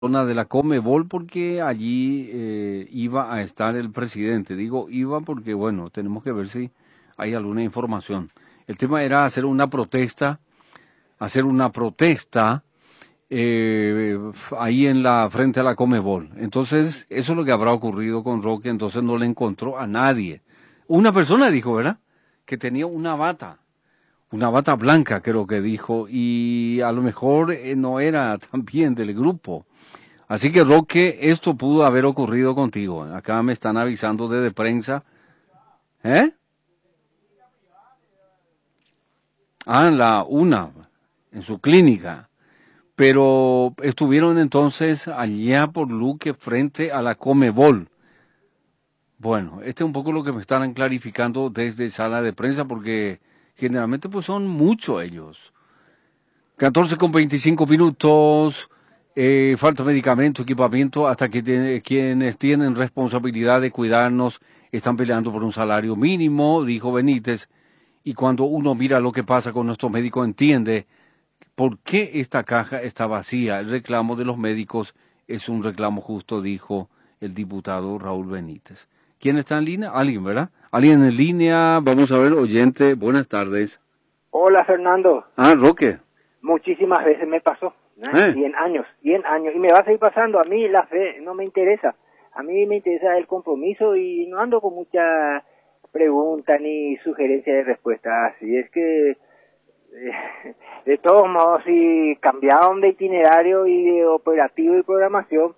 zona de la Conmebol porque allí iba a estar el presidente. Digo iba porque, bueno, tenemos que ver si hay alguna información. El tema era hacer una protesta ahí en la frente a la Conmebol. Entonces, eso es lo que habrá ocurrido con Roque, entonces no le encontró a nadie. Una persona dijo, ¿verdad? Que tenía una bata blanca, creo que dijo, y a lo mejor no era también del grupo. Así que, Roque, esto pudo haber ocurrido contigo. Acá me están avisando desde prensa. ¿Eh? Ah, en su clínica. Pero estuvieron entonces allá por Luque frente a la Conmebol. Bueno, este es un poco lo que me están clarificando desde sala de prensa porque generalmente pues son muchos ellos. 14:25, falta medicamento, equipamiento, hasta que quienes tienen responsabilidad de cuidarnos están peleando por un salario mínimo, dijo Benítez, y cuando uno mira lo que pasa con nuestros médicos entiende por qué esta caja está vacía. El reclamo de los médicos es un reclamo justo, dijo el diputado Raúl Benítez. ¿Quién está en línea? Alguien, ¿verdad? Alguien en línea, vamos a ver, oyente, buenas tardes. Hola, Fernando. Ah, Roque. Muchísimas veces me pasó, ¿eh? Y en años, y me va a seguir pasando. A mí la fe no me interesa. A mí me interesa el compromiso y no ando con mucha pregunta ni sugerencia de respuesta. Así es que, de todos modos, si cambiaron de itinerario y de operativo y programación,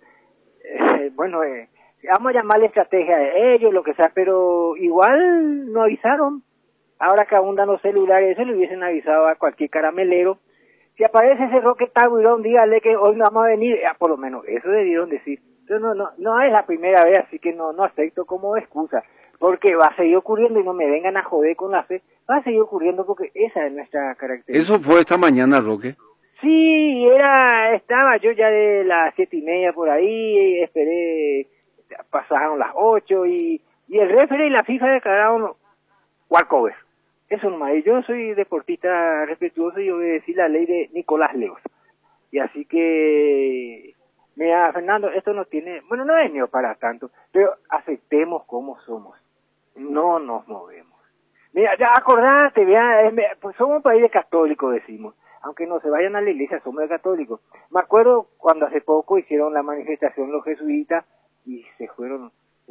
vamos a llamarle estrategia de ellos, lo que sea, pero igual no avisaron. Ahora que abundan los celulares, eso le hubiesen avisado a cualquier caramelero. Si aparece ese Roque Tabuirón, dígale que hoy no vamos a venir. Por lo menos eso debieron decir. Entonces no es la primera vez, así que no acepto como excusa. Porque va a seguir ocurriendo y no me vengan a joder con la fe. Va a seguir ocurriendo porque esa es nuestra característica. ¿Eso fue esta mañana, Roque? Sí, estaba yo ya de las 7:30 por ahí, esperé, pasaron las 8 y el referee y la FIFA declararon walkover. Eso nomás, yo soy deportista respetuoso y obedecí la ley de Nicolás Leos. Y así que, mira, Fernando, esto no no es ni para tanto, pero aceptemos como somos. No nos movemos. Mira, ya acordate, pues somos un país de católicos, decimos. Aunque no se vayan a la iglesia, somos de católicos. Me acuerdo cuando hace poco hicieron la manifestación los jesuitas y se fueron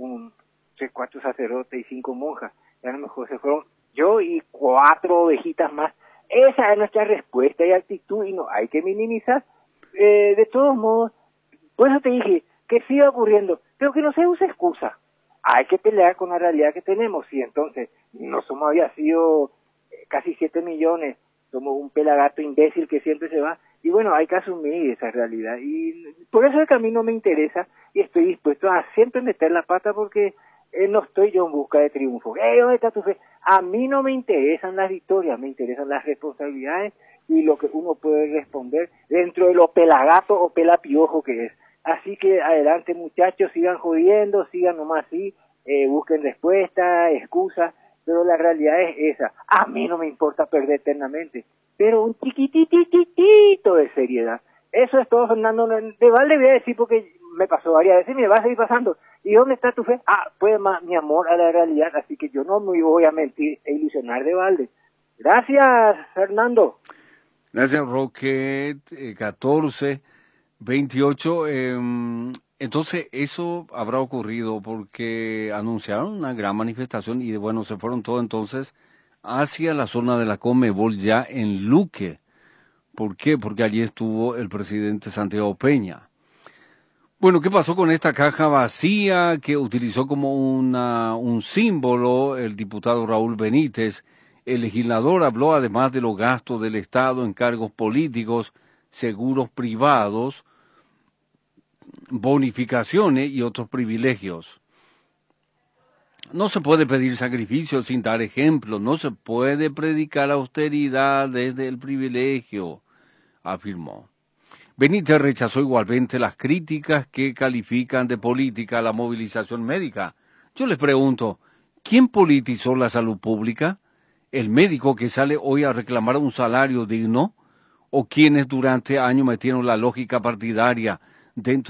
4 sacerdotes y 5 monjas. Y a lo mejor se fueron yo y 4 ovejitas más. Esa es nuestra respuesta y actitud y no hay que minimizar. De todos modos, por eso te dije que siga ocurriendo, pero que no se use excusa. Hay que pelear con la realidad que tenemos. Y entonces, no somos, había sido casi 7 millones, somos un pelagato imbécil que siempre se va. Y bueno, hay que asumir esa realidad. Y por eso es que a mí no me interesa y estoy dispuesto a siempre meter la pata porque no estoy yo en busca de triunfo. ¿Dónde está tu fe? A mí no me interesan las victorias, me interesan las responsabilidades y lo que uno puede responder dentro de lo pelagato o pelapiojo que es. Así que adelante, muchachos, sigan jodiendo, sigan nomás así, busquen respuestas, excusas, pero la realidad es esa. A mí no me importa perder eternamente, pero un chiquitititito de seriedad. Eso es todo, Fernando. De balde voy a decir porque me pasó varias veces y me va a seguir pasando. ¿Y dónde está tu fe? Pues más mi amor a la realidad, así que yo no me voy a mentir e ilusionar de balde. Gracias, Fernando. Gracias, Roque. 14:28. Entonces, eso habrá ocurrido porque anunciaron una gran manifestación y bueno, se fueron todos entonces hacia la zona de la Conmebol ya en Luque. ¿Por qué? Porque allí estuvo el presidente Santiago Peña. Bueno, ¿qué pasó con esta caja vacía que utilizó como un símbolo el diputado Raúl Benítez? El legislador habló además de los gastos del Estado en cargos políticos, seguros privados, bonificaciones y otros privilegios. No se puede pedir sacrificio sin dar ejemplo, no se puede predicar austeridad desde el privilegio, afirmó. Benítez rechazó igualmente las críticas que califican de política la movilización médica. Yo les pregunto, ¿quién politizó la salud pública? ¿El médico que sale hoy a reclamar un salario digno? ¿O quienes durante años metieron la lógica partidaria dentro